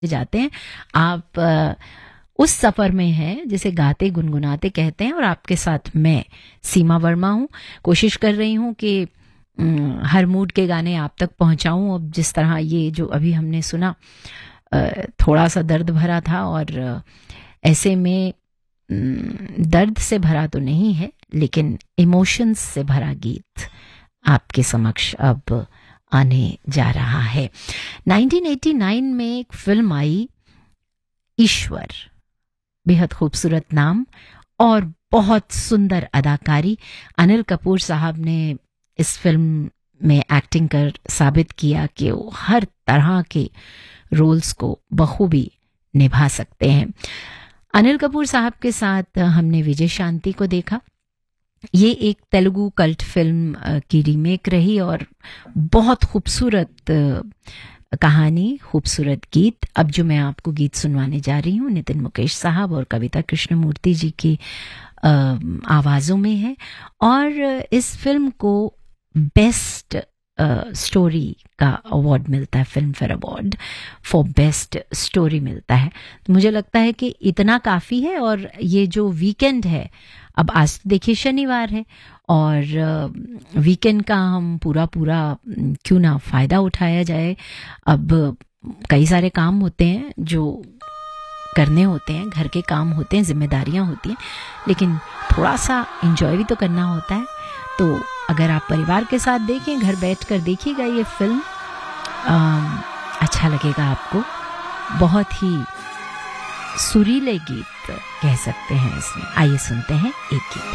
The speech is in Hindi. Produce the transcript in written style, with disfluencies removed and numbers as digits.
जाते हैं, आप उस सफ़र में हैं जिसे गाते गुनगुनाते कहते हैं, और आपके साथ मैं सीमा वर्मा हूँ। कोशिश कर रही हूँ कि हर मूड के गाने आप तक पहुँचाऊँ। अब जिस तरह ये जो अभी हमने सुना थोड़ा सा दर्द भरा था, और ऐसे में दर्द से भरा तो नहीं है, लेकिन इमोशंस से भरा गीत आपके समक्ष अब आने जा रहा है। 1989 में एक फिल्म आई, ईश्वर, बेहद खूबसूरत नाम और बहुत सुंदर अदाकारी। अनिल कपूर साहब ने इस फिल्म में एक्टिंग कर साबित किया कि वो हर तरह के रोल्स को बखूबी निभा सकते हैं। अनिल कपूर साहब के साथ हमने विजय शांति को देखा। ये एक तेलुगु कल्ट फिल्म की रीमेक रही, और बहुत खूबसूरत कहानी, खूबसूरत गीत। अब जो मैं आपको गीत सुनवाने जा रही हूँ, नितिन मुकेश साहब और कविता कृष्णमूर्ति जी की आवाज़ों में है, और इस फिल्म को बेस्ट स्टोरी का अवार्ड मिलता है, film fair award for best story मिलता है। तो मुझे लगता है कि इतना काफ़ी है। और ये जो वीकेंड है, अब आज देखिए शनिवार है, और वीकेंड का हम पूरा क्यों ना फ़ायदा उठाया जाए। अब कई सारे काम होते हैं जो करने होते हैं, घर के काम होते हैं, जिम्मेदारियां होती हैं, लेकिन थोड़ा सा एंजॉय भी तो करना होता है। तो अगर आप परिवार के साथ देखें, घर बैठकर देखिएगा ये फिल्म, अच्छा लगेगा आपको। बहुत ही सुरीले गीत कह सकते हैं इसमें। आइए सुनते हैं एक गीत।